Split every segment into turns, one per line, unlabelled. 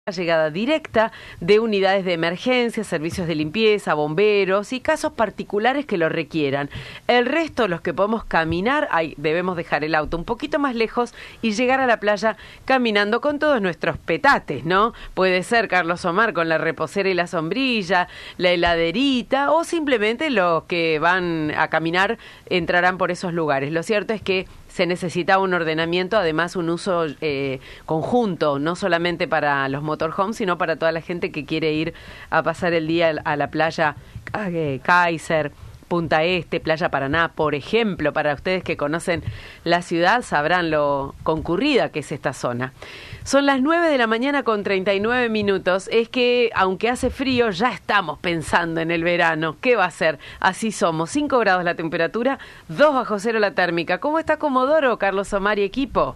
llegada directa de unidades de emergencia, servicios de limpieza, bomberos y casos particulares que lo requieran. El resto, los que podemos caminar, debemos dejar el auto un poquito más lejos y llegar a la playa caminando con todos nuestros petates, ¿no? Puede ser Carlos Omar con la reposera y la sombrilla, la heladerita, o simplemente los que van a caminar entrarán por esos lugares. Lo cierto es que se necesita un ordenamiento, además un uso conjunto, no solamente para los motorhomes, sino para toda la gente que quiere ir a pasar el día a la playa Kaiser, Punta Este, Playa Paraná, por ejemplo. Para ustedes que conocen la ciudad sabrán lo concurrida que es esta zona. Son las 9 de la mañana con 39 minutos. Es que, aunque hace frío, ya estamos pensando en el verano. ¿Qué va a ser? Así somos. 5 grados la temperatura, 2 bajo cero la térmica. ¿Cómo está Comodoro, Carlos Omar y equipo?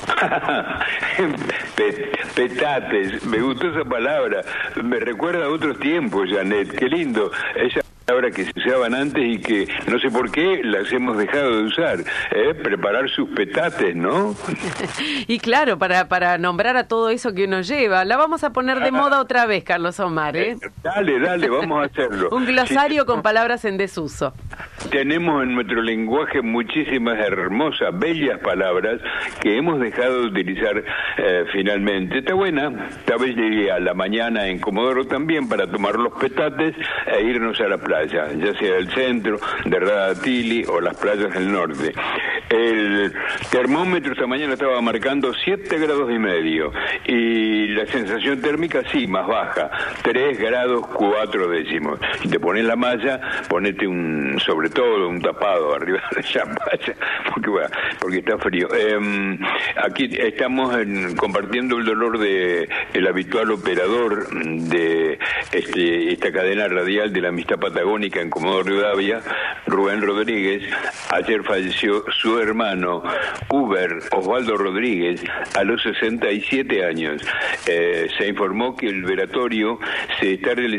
Petates, me gustó esa palabra. Me recuerda a otros tiempos, Janet. Qué lindo. Esa palabra que se usaban antes y que no sé por qué las hemos dejado de usar. Preparar sus petates, ¿no?
Y claro, para nombrar a todo eso que uno lleva. La vamos a poner de moda otra vez, Carlos Omar, ¿eh?
Dale, vamos a hacerlo.
Un glosario con palabras en desuso.
Tenemos en nuestro lenguaje muchísimas hermosas, bellas palabras que hemos dejado de utilizar finalmente. Está buena. Tal vez llegué a la mañana en Comodoro también para tomar los petates e irnos a la playa, ya sea del centro, de Radatili o las playas del norte. El termómetro esta mañana estaba marcando 7 grados y medio y la sensación térmica sí, más baja, 3 grados 4 décimos. Si te pones la malla, ponete sobre todo un tapado arriba de esa malla, porque está frío. Aquí estamos compartiendo el dolor de el habitual operador de esta cadena radial de la Amistad Patagónica en Comodoro Rivadavia, Rubén Rodríguez. Ayer falleció su hermano Uber Osvaldo Rodríguez a los 67 años. Se informó que el velatorio se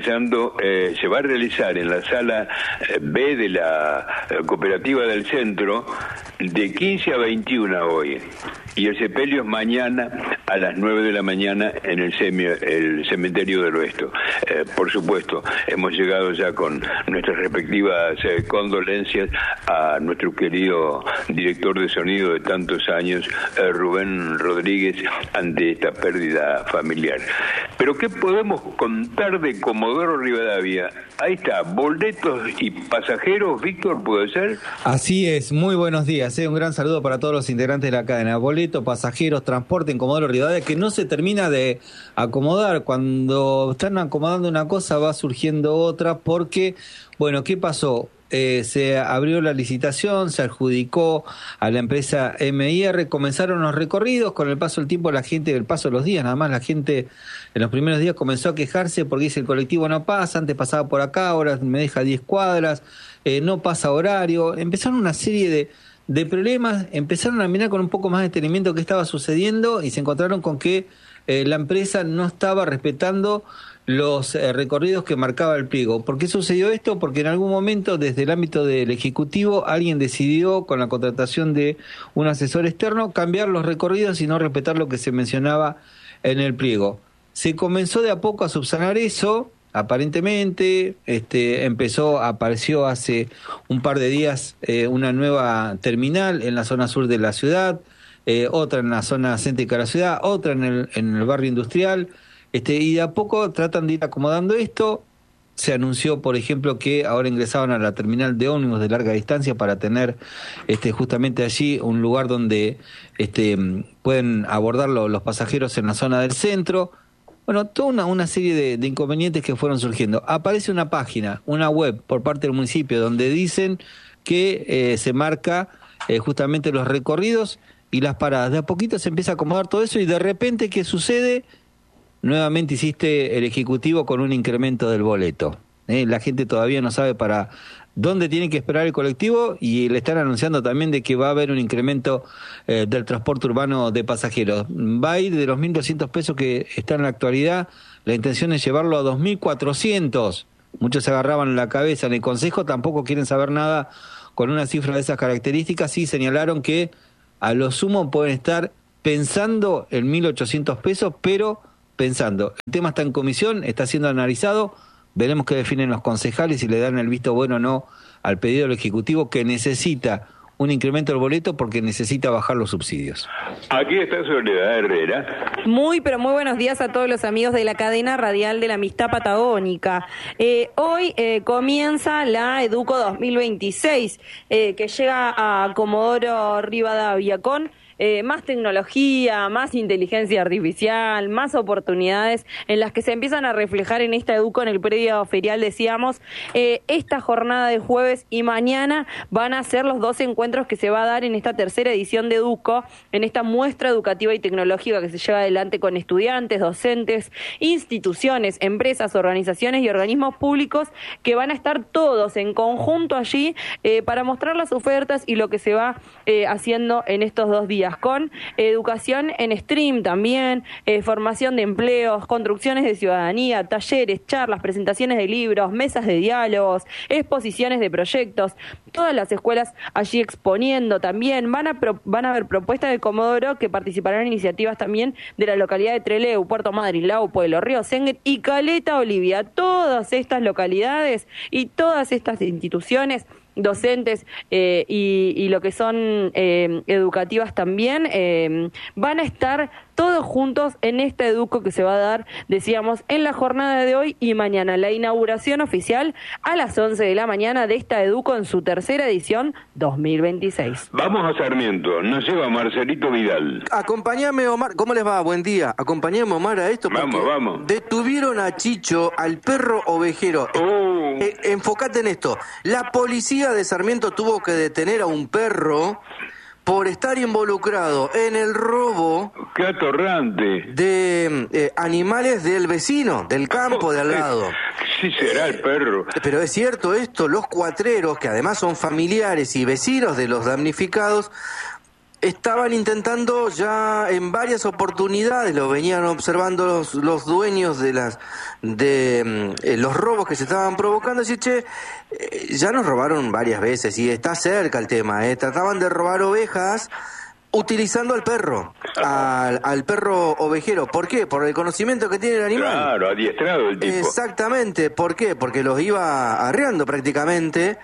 va a realizar en la sala B de la cooperativa del centro de 15 a 21 hoy. Y el sepelio es mañana a las 9 de la mañana en el cementerio del Oeste. Por supuesto, hemos llegado ya con nuestras respectivas condolencias a nuestro querido director de sonido de tantos años, Rubén Rodríguez, ante esta pérdida familiar. Pero ¿qué podemos contar de Comodoro Rivadavia? Ahí está, boletos y pasajeros, Víctor, ¿puede ser?
Así es, muy buenos días, un gran saludo para todos los integrantes de la cadena. Boletos, pasajeros, transporte en Comodoro Rivadavia, que no se termina de acomodar. Cuando están acomodando una cosa va surgiendo otra, porque, bueno, ¿qué pasó? Se abrió la licitación, se adjudicó a la empresa MIR, comenzaron los recorridos, con el paso del tiempo la gente, el paso de los días, nada más la gente en los primeros días comenzó a quejarse porque dice el colectivo no pasa, antes pasaba por acá, ahora me deja 10 cuadras, no pasa horario, empezaron una serie de problemas, empezaron a mirar con un poco más de detenimiento qué estaba sucediendo y se encontraron con que la empresa no estaba respetando los recorridos que marcaba el pliego. ¿Por qué sucedió esto? Porque en algún momento desde el ámbito del Ejecutivo alguien decidió, con la contratación de un asesor externo, cambiar los recorridos y no respetar lo que se mencionaba en el pliego. Se comenzó de a poco a subsanar eso, aparentemente, apareció hace un par de días una nueva terminal en la zona sur de la ciudad, otra en la zona céntrica de la ciudad, otra en el barrio industrial, y de a poco tratan de ir acomodando esto. Se anunció, por ejemplo, que ahora ingresaban a la terminal de ómnibus de larga distancia para tener justamente allí un lugar donde pueden abordar los pasajeros en la zona del centro. Bueno, toda una serie de inconvenientes que fueron surgiendo. Aparece una página, una web por parte del municipio donde dicen que se marca justamente los recorridos y las paradas. De a poquito se empieza a acomodar todo eso y de repente, ¿qué sucede? Nuevamente hiciste el Ejecutivo con un incremento del boleto. La gente todavía no sabe para dónde tiene que esperar el colectivo y le están anunciando también de que va a haber un incremento del transporte urbano de pasajeros. Va a ir de los 1.200 pesos que están en la actualidad, la intención es llevarlo a 2.400. Muchos se agarraban la cabeza. En el Consejo tampoco quieren saber nada con una cifra de esas características. Sí señalaron que a lo sumo pueden estar pensando en 1.800 pesos, pero pensando. El tema está en comisión, está siendo analizado, veremos qué definen los concejales y le dan el visto bueno o no al pedido del Ejecutivo, que necesita un incremento del boleto porque necesita bajar los subsidios.
Aquí está Soledad Herrera.
Muy buenos días a todos los amigos de la cadena radial de la Amistad Patagónica. Hoy comienza la Educo 2026, que llega a Comodoro Rivadavia con más tecnología, más inteligencia artificial, más oportunidades en las que se empiezan a reflejar en esta Educo, en el predio ferial, decíamos. Esta jornada de jueves y mañana van a ser los 2 encuentros que se va a dar en esta tercera edición de Educo, en esta muestra educativa y tecnológica que se lleva adelante con estudiantes, docentes, instituciones, empresas, organizaciones y organismos públicos, que van a estar todos en conjunto allí para mostrar las ofertas y lo que se va haciendo en estos 2 días, con educación en stream también, formación de empleos, construcciones de ciudadanía, talleres, charlas, presentaciones de libros, mesas de diálogos, exposiciones de proyectos, todas las escuelas allí exponiendo también. Van a haber propuestas de Comodoro, que participarán en iniciativas también de la localidad de Trelew, Puerto Madryn, Lago Pueblo, Río Senguet y Caleta Olivia. Todas estas localidades y todas estas instituciones docentes y lo que son educativas también van a estar todos juntos en esta Educo que se va a dar, decíamos, en la jornada de hoy y mañana. La inauguración oficial a las 11 de la mañana de esta Educo en su tercera edición 2026.
Vamos a Sarmiento, nos lleva Marcelito Vidal.
Acompáñame, Omar. ¿Cómo les va? Buen día. Acompáñame, Omar, a esto.
Vamos.
Detuvieron a Chicho, al perro ovejero. Enfocate en esto. La policía de Sarmiento tuvo que detener a un perro por estar involucrado en el robo.
¡Qué atorrante!
De animales del vecino, del campo de al lado.
Sí será el perro.
Pero es cierto esto, los cuatreros, que además son familiares y vecinos de los damnificados, estaban intentando ya en varias oportunidades, lo venían observando los dueños de los robos que se estaban provocando, decir, ya nos robaron varias veces y está cerca el tema, trataban de robar ovejas utilizando al perro, al perro ovejero. ¿Por qué? Por el conocimiento que tiene el animal.
Claro, adiestrado el tipo.
Exactamente. ¿Por qué? Porque los iba arreando prácticamente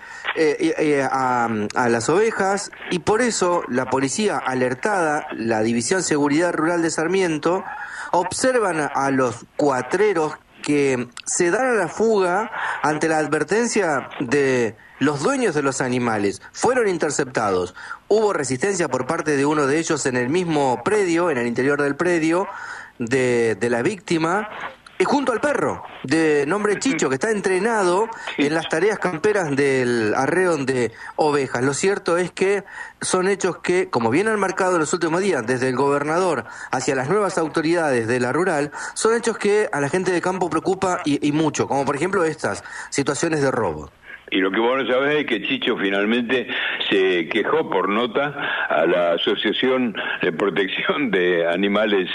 a las ovejas, y por eso la policía alertada, la División Seguridad Rural de Sarmiento, observan a los cuatreros que se dan a la fuga ante la advertencia de los dueños de los animales. Fueron interceptados. Hubo resistencia por parte de uno de ellos en el mismo predio, en el interior del predio de la víctima, y junto al perro, de nombre Chicho, que está entrenado en las tareas camperas del arreo de ovejas. Lo cierto es que son hechos que, como bien han marcado en los últimos días, desde el gobernador hacia las nuevas autoridades de la rural, son hechos que a la gente de campo preocupa y mucho, como por ejemplo estas situaciones de robo.
Y lo que vos no sabés es que Chicho finalmente se quejó por nota a la Asociación de Protección de Animales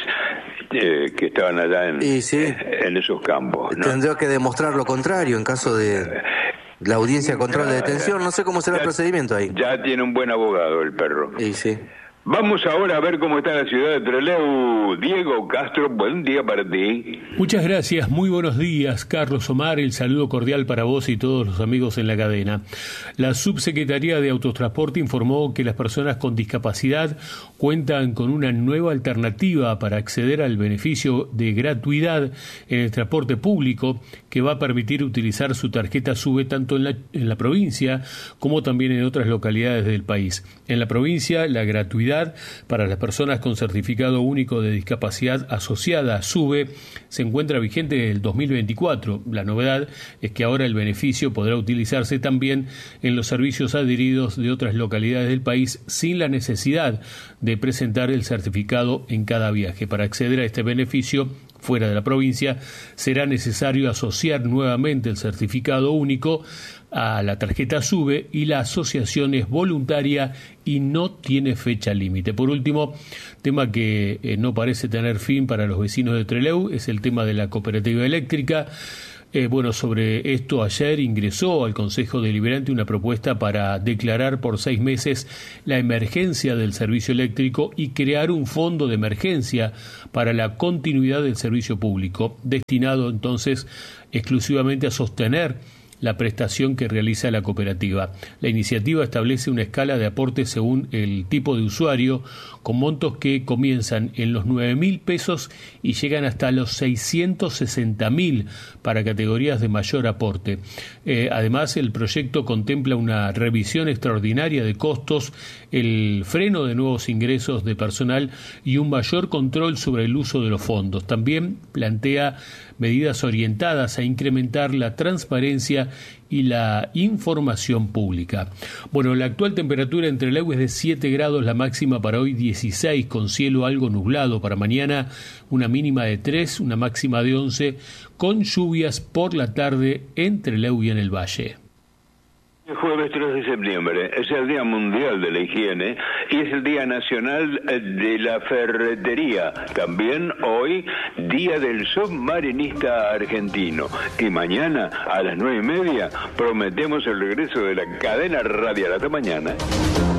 que estaban allá en esos campos, ¿no?
Tendrá que demostrar lo contrario en caso de la audiencia de control de detención. No sé cómo será el procedimiento ahí.
Ya tiene un buen abogado el perro.
Sí.
Vamos ahora a ver cómo está la ciudad de Trelew. Diego Castro, buen día para ti.
Muchas gracias, muy buenos días, Carlos Omar. El saludo cordial para vos y todos los amigos en la cadena. La Subsecretaría de Autotransporte informó que las personas con discapacidad cuentan con una nueva alternativa para acceder al beneficio de gratuidad en el transporte público, que va a permitir utilizar su tarjeta SUBE tanto en la provincia como también en otras localidades del país. En la provincia, la gratuidad para las personas con certificado único de discapacidad asociada a SUBE se encuentra vigente desde el 2024. La novedad es que ahora el beneficio podrá utilizarse también en los servicios adheridos de otras localidades del país sin la necesidad de presentar el certificado en cada viaje. Para acceder a este beneficio fuera de la provincia será necesario asociar nuevamente el certificado único a la tarjeta SUBE, y la asociación es voluntaria y no tiene fecha límite. Por último, tema que no parece tener fin para los vecinos de Trelew, es el tema de la cooperativa eléctrica. Sobre esto ayer ingresó al Consejo Deliberante una propuesta para declarar por 6 meses la emergencia del servicio eléctrico y crear un fondo de emergencia para la continuidad del servicio público, destinado entonces exclusivamente a sostener la prestación que realiza la cooperativa. La iniciativa establece una escala de aportes según el tipo de usuario, con montos que comienzan en los 9.000 pesos y llegan hasta los 660.000 para categorías de mayor aporte. Además, el proyecto contempla una revisión extraordinaria de costos, el freno de nuevos ingresos de personal y un mayor control sobre el uso de los fondos. También plantea medidas orientadas a incrementar la transparencia y la información pública. La actual temperatura en Trelew es de 7 grados, la máxima para hoy 16, con cielo algo nublado. Para mañana una mínima de 3, una máxima de 11, con lluvias por la tarde en Trelew y en el Valle.
El jueves 3 de septiembre es el Día Mundial de la Higiene y es el Día Nacional de la Ferretería. También hoy, Día del Submarinista Argentino. Y mañana, a las 9:30, prometemos el regreso de la cadena radial. Hasta mañana.